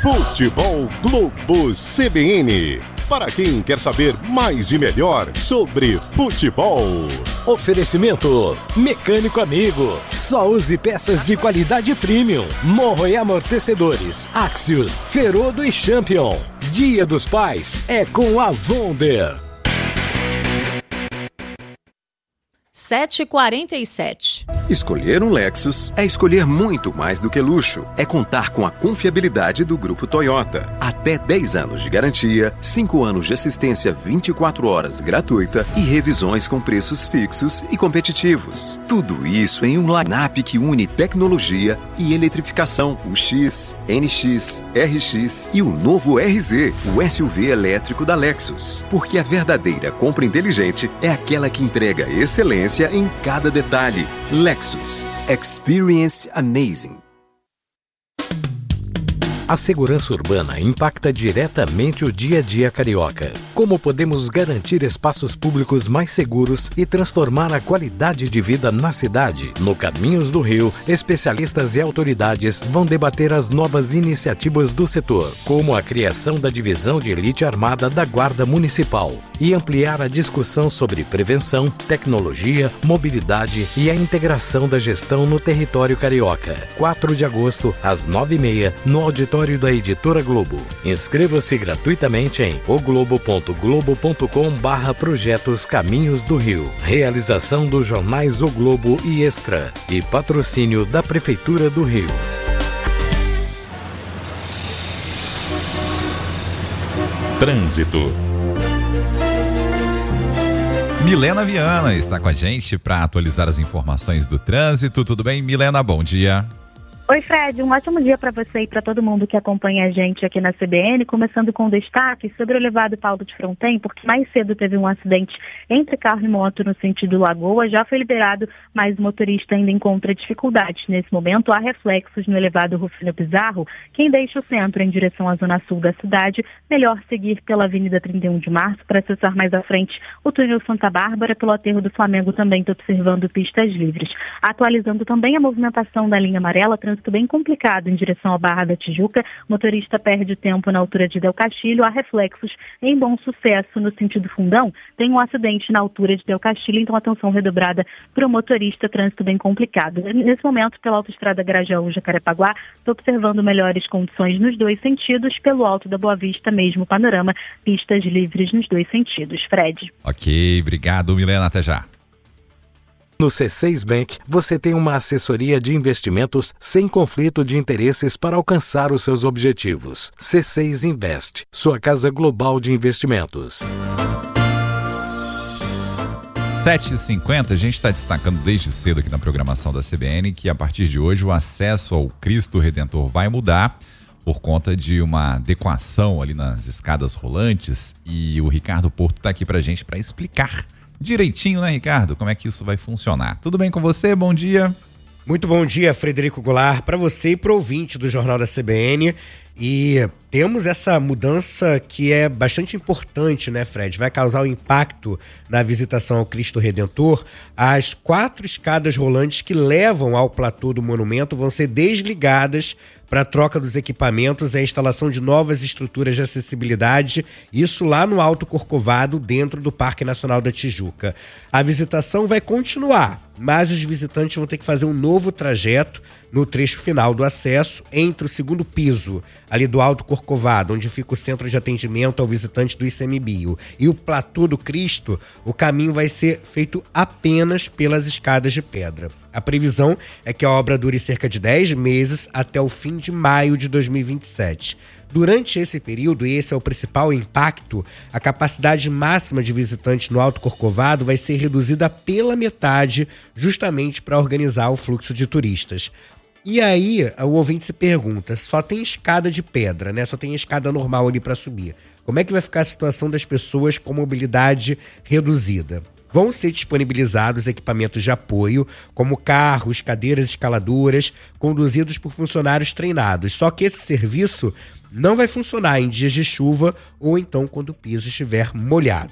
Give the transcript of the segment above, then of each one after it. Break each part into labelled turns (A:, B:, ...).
A: Futebol Globo CBN. Para quem quer saber mais e melhor sobre futebol.
B: Oferecimento Mecânico Amigo. Só use peças de qualidade premium. Morro e amortecedores. Axios, Ferodo e Champion. Dia dos Pais é com a Wonder.
C: 7h47.
D: Escolher um Lexus é escolher muito mais do que luxo. É contar com a confiabilidade do Grupo Toyota. Até 10 anos de garantia, 5 anos de assistência 24 horas gratuita e revisões com preços fixos e competitivos. Tudo isso em um line-up que une tecnologia e eletrificação. O X, NX, RX e o novo RZ, o SUV elétrico da Lexus. Porque a verdadeira compra inteligente é aquela que entrega excelência em cada detalhe. Lexus. Experience amazing.
B: A segurança urbana impacta diretamente o dia a dia carioca. Como podemos garantir espaços públicos mais seguros e transformar a qualidade de vida na cidade? No Caminhos do Rio, especialistas e autoridades vão debater as novas iniciativas do setor, como a criação da Divisão de Elite Armada da Guarda Municipal, e ampliar a discussão sobre prevenção, tecnologia, mobilidade e a integração da gestão no território carioca. 4 de agosto, às 9h30, no auditório da Editora Globo. Inscreva-se gratuitamente em oglobo.globo.com/projetos Caminhos do Rio. Realização dos jornais O Globo e Extra e patrocínio da Prefeitura do Rio.
E: Trânsito. Milena Viana está com a gente para atualizar as informações do trânsito. Tudo bem, Milena? Bom dia.
F: Oi, Fred, um ótimo dia para você e para todo mundo que acompanha a gente aqui na CBN, começando com destaque sobre o elevado Paulo de Fronten, porque mais cedo teve um acidente entre carro e moto no sentido Lagoa, já foi liberado, mas o motorista ainda encontra dificuldades. Nesse momento, há reflexos no elevado Rufino Pizarro. Quem deixa o centro em direção à zona sul da cidade, melhor seguir pela Avenida 31 de Março para acessar mais à frente o túnel Santa Bárbara. Pelo aterro do Flamengo também está observando pistas livres. Atualizando também a movimentação da linha amarela, trânsito bem complicado em direção à Barra da Tijuca. O motorista perde tempo na altura de Del Castilho. Há reflexos em Bom Sucesso no sentido Fundão. Tem um acidente na altura de Del Castilho, então atenção redobrada para o motorista, trânsito bem complicado. Nesse momento, pela autoestrada Grajaú-Jacarepaguá, estou observando melhores condições nos dois sentidos. Pelo Alto da Boa Vista, mesmo panorama, pistas livres nos dois sentidos. Fred.
E: Ok, obrigado, Milena. Até já.
B: No C6 Bank, você tem uma assessoria de investimentos sem conflito de interesses para alcançar os seus objetivos. C6 Invest, sua casa global de investimentos.
E: 7h50, a gente está destacando desde cedo aqui na programação da CBN que a partir de hoje o acesso ao Cristo Redentor vai mudar por conta de uma adequação ali nas escadas rolantes, e o Ricardo Porto está aqui para a gente para explicar direitinho, né, Ricardo? Como é que isso vai funcionar? Tudo bem com você? Bom dia.
G: Muito bom dia, Frederico Goulart, para você e para o ouvinte do Jornal da CBN. E temos essa mudança que é bastante importante, né, Fred? Vai causar um impacto na visitação ao Cristo Redentor. As 4 escadas rolantes que levam ao platô do monumento vão ser desligadas para a troca dos equipamentos e a instalação de novas estruturas de acessibilidade, isso lá no Alto Corcovado, dentro do Parque Nacional da Tijuca. A visitação vai continuar, mas os visitantes vão ter que fazer um novo trajeto no trecho final do acesso entre o segundo piso, ali do Alto Corcovado, onde fica o centro de atendimento ao visitante do ICMBio, e o platô do Cristo. O caminho vai ser feito apenas pelas escadas de pedra. A previsão é que a obra dure cerca de 10 meses até o fim de maio de 2027. Durante esse período, e esse é o principal impacto, a capacidade máxima de visitantes no Alto Corcovado vai ser reduzida pela metade, justamente para organizar o fluxo de turistas. E aí, o ouvinte se pergunta, só tem escada de pedra, né? Só tem escada normal ali para subir. Como é que vai ficar a situação das pessoas com mobilidade reduzida? Vão ser disponibilizados equipamentos de apoio, como carros, cadeiras escaladoras, conduzidos por funcionários treinados. Só que esse serviço não vai funcionar em dias de chuva ou então quando o piso estiver molhado.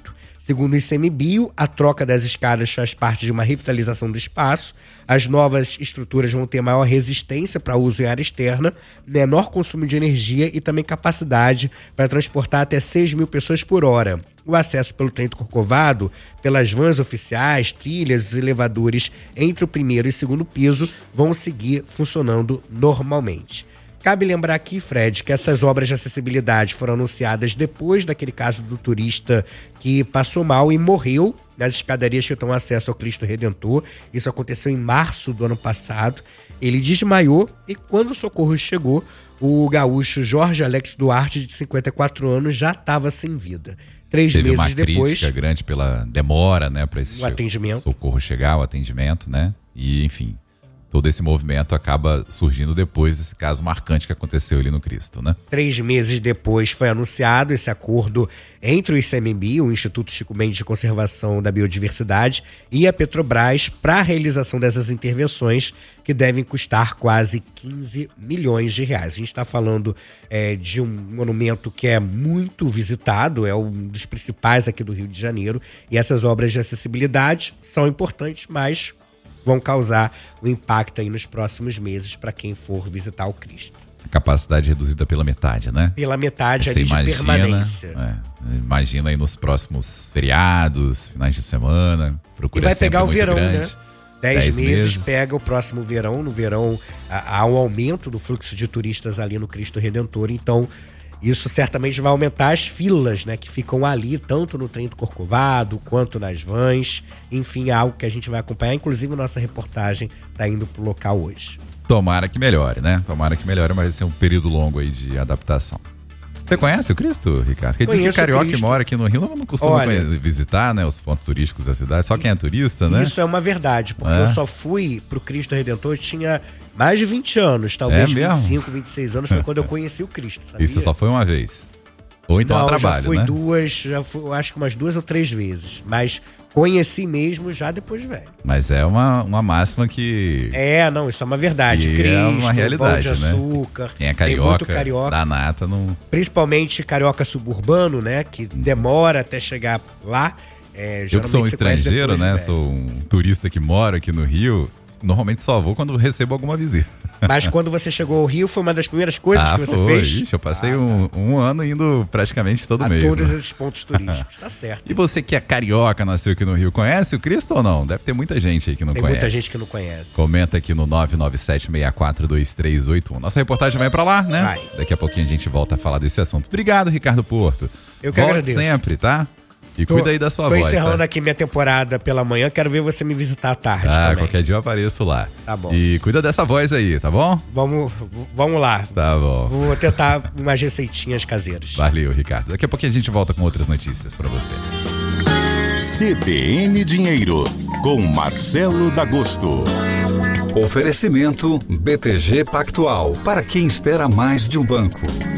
G: Segundo o ICMBio, a troca das escadas faz parte de uma revitalização do espaço. As novas estruturas vão ter maior resistência para uso em área externa, menor consumo de energia e também capacidade para transportar até 6.000 pessoas por hora. O acesso pelo trem do Corcovado, pelas vans oficiais, trilhas e elevadores entre o primeiro e segundo piso vão seguir funcionando normalmente. Cabe lembrar aqui, Fred, que essas obras de acessibilidade foram anunciadas depois daquele caso do turista que passou mal e morreu nas escadarias que dão acesso ao Cristo Redentor. Isso aconteceu em março do ano passado. Ele desmaiou e quando o socorro chegou, o gaúcho Jorge Alex Duarte, de 54 anos, já estava sem vida. 3 meses depois...
E: Teve uma crítica grande pela demora, né, para esse
G: atendimento.
E: Socorro chegar, o atendimento, né? E, enfim, todo esse movimento acaba surgindo depois desse caso marcante que aconteceu ali no Cristo, né? 3
G: meses depois foi anunciado esse acordo entre o ICMBio, o Instituto Chico Mendes de Conservação da Biodiversidade, e a Petrobras para a realização dessas intervenções que devem custar quase 15 milhões de reais. A gente está falando de um monumento que é muito visitado, é um dos principais aqui do Rio de Janeiro, e essas obras de acessibilidade são importantes, mas vão causar um impacto aí nos próximos meses para quem for visitar o Cristo.
E: A capacidade reduzida pela metade, né?
G: Pela metade ali de permanência.
E: Imagina aí nos próximos feriados, finais de semana.
G: E vai pegar o verão, grande, né? 10 meses pega o próximo verão. No verão há um aumento do fluxo de turistas ali no Cristo Redentor, então isso certamente vai aumentar as filas, né, que ficam ali, tanto no trem do Corcovado, quanto nas vans. Enfim, é algo que a gente vai acompanhar. Inclusive, nossa reportagem está indo para o local hoje.
E: Tomara que melhore, né? Tomara que melhore, mas vai ser um período longo aí de adaptação. Você conhece o Cristo, Ricardo? Porque diz que carioca que mora aqui no Rio não costuma visitar, né, os pontos turísticos da cidade, só quem é turista, né?
G: Isso é uma verdade, porque eu só fui pro Cristo Redentor, eu tinha mais de 20 anos, talvez 25, 26 anos, foi quando eu conheci o Cristo, sabia?
E: Isso só foi uma vez? Ou então a trabalho,
G: já fui
E: né?
G: já fui, acho que umas 2 ou 3 vezes, mas conheci mesmo já depois de velho.
E: Mas é uma máxima que...
G: não, isso é uma verdade.
E: Cristo, é uma realidade,
G: Pão de Açúcar,
E: quem é carioca,
G: tem muito carioca
E: da nata não...
G: Principalmente carioca suburbano, né, que demora até chegar lá.
E: Eu que sou um estrangeiro, né, sou um turista que mora aqui no Rio, normalmente só vou quando recebo alguma visita.
G: Mas quando você chegou ao Rio, foi uma das primeiras coisas que você fez?
E: Ixi, eu passei um ano indo praticamente todo mês.
G: Todos esses pontos turísticos, tá certo.
E: E você que é carioca, nasceu aqui no Rio, conhece o Cristo ou não? Deve ter muita gente aí que não conhece.
G: Tem muita gente que não conhece.
E: Comenta aqui no 997-642381. Nossa reportagem vai pra lá, né?
G: Vai.
E: Daqui a pouquinho a gente volta a falar desse assunto. Obrigado, Ricardo Porto.
G: Eu que agradeço.
E: Sempre, tá? E cuida aí da sua voz.
G: Tô encerrando aqui minha temporada pela manhã, quero ver você me visitar à tarde também.
E: Qualquer dia eu apareço lá.
G: Tá bom.
E: E cuida dessa voz aí, tá bom?
G: Vamos lá.
E: Tá bom.
G: Vou tentar umas receitinhas caseiras.
E: Valeu, Ricardo. Daqui a pouquinho a gente volta com outras notícias pra você.
A: CBN Dinheiro, com Marcelo D'Agosto.
C: Oferecimento BTG Pactual, para quem espera mais de um banco.